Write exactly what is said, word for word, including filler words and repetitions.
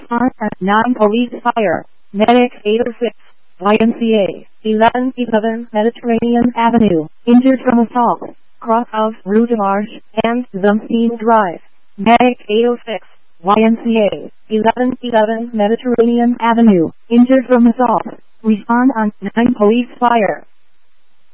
Respond at nine police fire. Medic eight oh six. Y M C A, eleven eleven Mediterranean Avenue, injured from assault, Crosshouse Rue de Marche, and Zumstein Drive. Medic eight oh six, Y M C A, eleven eleven Mediterranean Avenue, injured from assault. Respond on nine police fire.